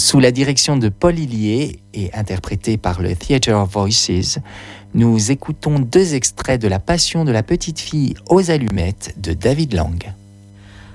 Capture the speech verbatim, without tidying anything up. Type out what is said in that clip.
Sous la direction de Paul Hillier et interprété par le Theatre of Voices, nous écoutons deux extraits de La Passion de la petite fille aux allumettes de David Lang.